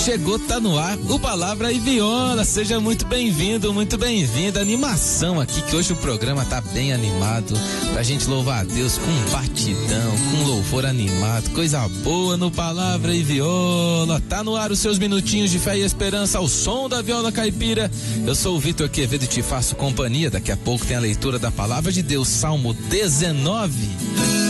chegou, tá no ar, o Palavra e Viola. Seja muito bem-vindo, muito bem-vinda. Animação aqui, que hoje o programa tá bem animado, pra gente louvar a Deus com batidão, com louvor animado, coisa boa no Palavra e Viola. Tá no ar os seus minutinhos de fé e esperança ao som da viola caipira. Eu sou o Vitor Quevedo e te faço companhia. Daqui a pouco tem a leitura da Palavra de Deus, Salmo 19.